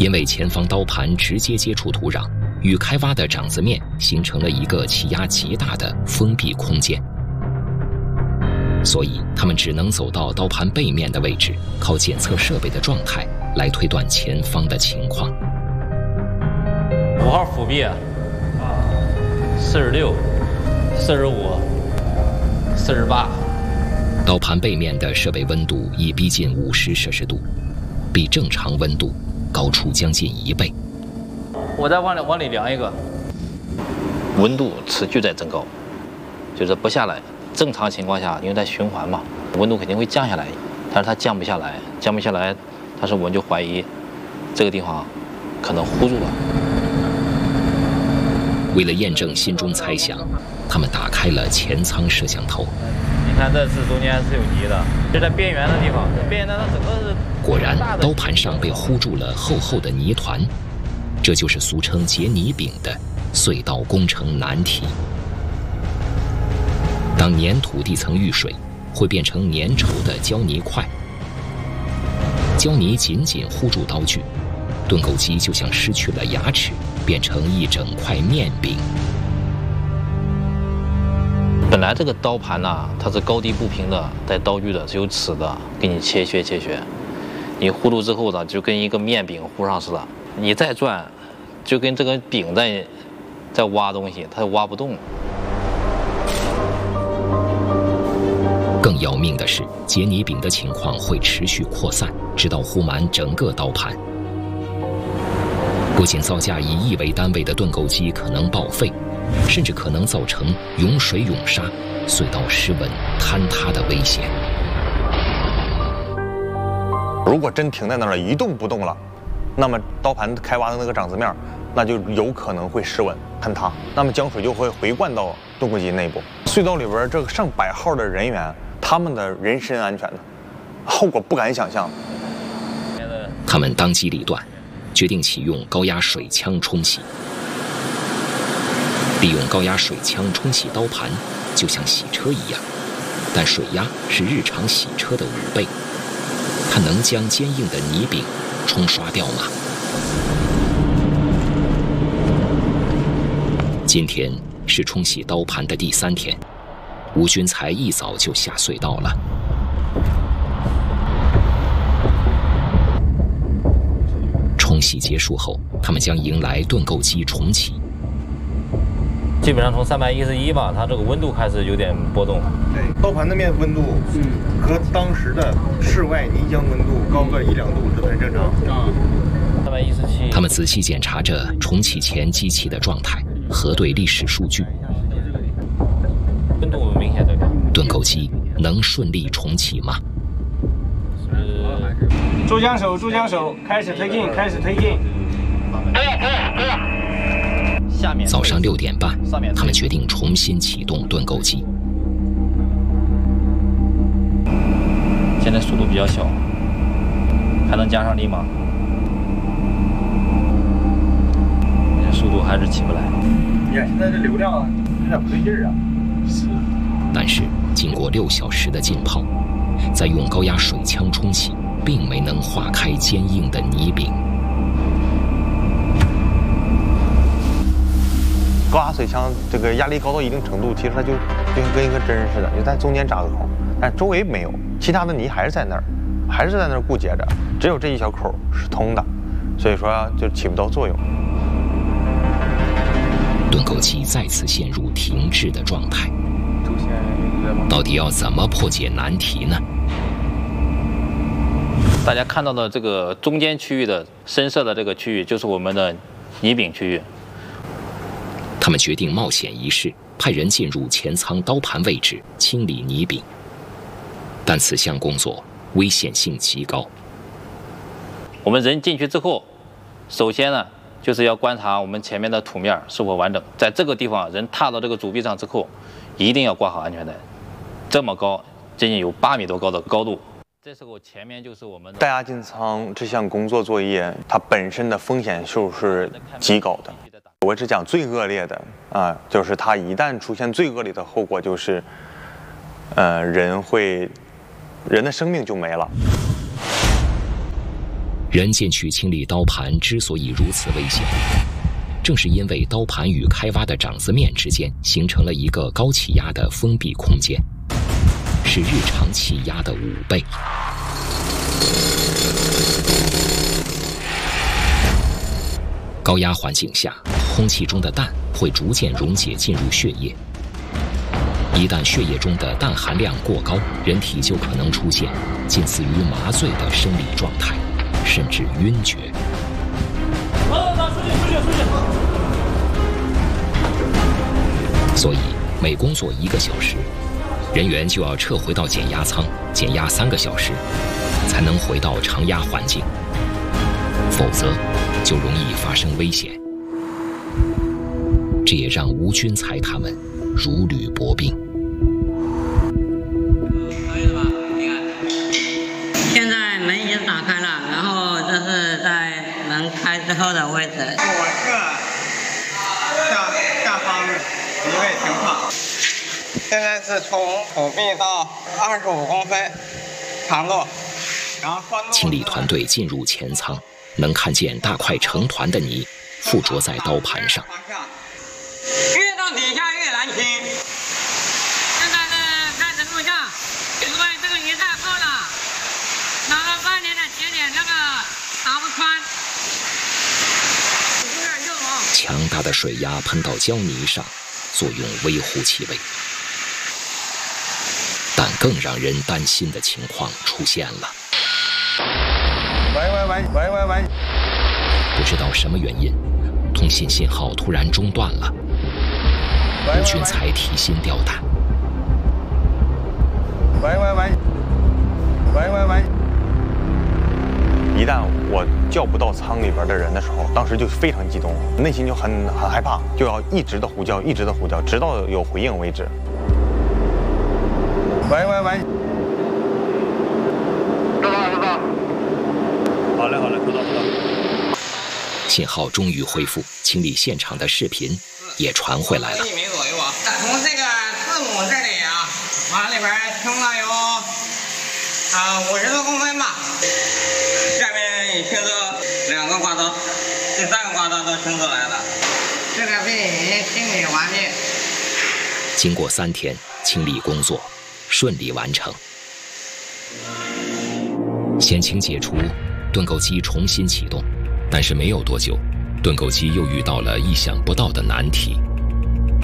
因为前方刀盘直接接触土壤，与开挖的掌子面形成了一个气压极大的封闭空间，所以他们只能走到刀盘背面的位置，靠检测设备的状态来推断前方的情况。 5号腹壁46、45、48。 刀盘背面的设备温度已逼近50摄氏度，比正常温度高出将近1倍。 我再往里量一个， 温度持续在增高，就是不下来。正常情况下，因为在循环嘛，温度肯定会降下来，但是它降不下来，但是我们就怀疑这个地方可能糊住了。 为了验证心中猜想，他们打开了前舱摄像头。 你看这次中间是有泥的，就在边缘的地方，这边缘它整个是。 果然，刀盘上被糊住了厚厚的泥团，这就是俗称结泥饼的隧道工程难题。当粘土地层遇水，会变成粘稠的胶泥块，胶泥紧紧糊住刀具，盾构机就像失去了牙齿，变成一整块面饼。 本来这个刀盘呢，它是高低不平的，带刀具的，是有齿的，给你切削。你糊住之后呢，就跟一个面饼糊上似的。你再转，就跟这个饼在挖东西，它挖不动。 更要命的是，结泥饼的情况会持续扩散，直到糊满整个刀盘。不仅造价以亿为单位的盾构机可能报废，甚至可能造成涌水涌沙、隧道失稳坍塌的危险。 如果真停在那儿了，一动不动了，那么刀盘开挖的那个掌子面，那就有可能会失稳坍塌，那么江水就会回灌到盾构机内部。隧道里边这个上百号的人员，他们的人身安全呢，后果不敢想象。 他们当机立断，决定启用高压水枪冲洗。利用高压水枪冲洗刀盘，就像洗车一样，但水压是日常洗车的5倍。它能将坚硬的泥饼冲刷掉吗？今天是冲洗刀盘的第3天，吴军才一早就下隧道了。冲洗结束后，他们将迎来盾构机重启。 基本上从311吧，它这个温度开始有点波动。 对，刀盘的面温度，和当时的室外泥浆温度高个1-2度，这很正常。 317。 他们仔细检查着重启前机器的状态，核对历史数据。 温度明显在变。 盾构机能顺利重启吗？ 助桨手，开始推进。 早上6点半，他们决定重新启动盾构机。 现在速度比较小，还能加上力吗？速度还是起不来。 你看现在这流量有点不对劲儿啊。 是。但是经过6小时的浸泡，再用高压水枪冲洗，并没能化开坚硬的泥饼。 高压水枪这个压力高到一定程度，其实它就跟一个针似的，就在中间扎个孔，但周围没有，其他的泥还是在那儿固结着，只有这一小口是通的，所以说就起不到作用。 盾构机再次陷入停滞的状态。到底要怎么破解难题呢？ 大家看到的这个中间区域的深色的这个区域，就是我们的泥饼区域。 他们决定冒险一试，派人进入前舱刀盘位置清理泥饼，但此项工作危险性极高。 我们人进去之后，首先呢，就是要观察我们前面的土面是否完整。在这个地方，人踏到这个主壁上之后，一定要挂好安全带。这么高，接近有8米多高的高度。这时候前面就是我们的带压进舱这项工作作业，它本身的风险系数是极高的。我只讲最恶劣的啊，就是它一旦出现最恶劣的后果，就是人的生命就没了。 人进去清理刀盘之所以如此危险，正是因为刀盘与开挖的掌子面之间形成了一个高气压的封闭空间，是日常气压的5倍。高压环境下，空气中的氮会逐渐溶解进入血液。一旦血液中的氮含量过高，人体就可能出现近似于麻醉的生理状态，甚至晕厥。所以每工作1个小时，人员就要撤回到减压舱减压3个小时，才能回到常压环境，否则就容易发生危险。这也让吴军才他们如履薄冰。 现在门已经打开了，然后这是在门开之后的位置。 我是下方一位情况，现在是从土壁到25公分长度，然后清理团队进入前舱，能看见大块成团的泥附着在刀盘上。 越到底下越难清。现在是开始录像，因为这个泥太厚了，拿了半年的铁剪这个打不穿，有点硬啊。 强大的水压喷到胶泥上，作用微乎其微。但更让人担心的情况出现了。 喂， 不知道什么原因，通信信号突然中断了。吴军才提心吊胆。 喂。 一旦我叫不到舱里边的人的时候，当时就非常激动，内心就很害怕，就要一直的呼叫，直到有回应为止。 喂。 知道。 好嘞，收到。 信号终于恢复，清理现场的视频也传回来了。 1米左右啊，从这个字母这里啊，往里边清了有50多公分吧。下面已清出2个刮刀，第3个刮刀都清出来了。这个病已经清理完毕。 经过3天清理工作顺利完成，险情解除，盾构机重新启动。但是没有多久，盾构机又遇到了意想不到的难题。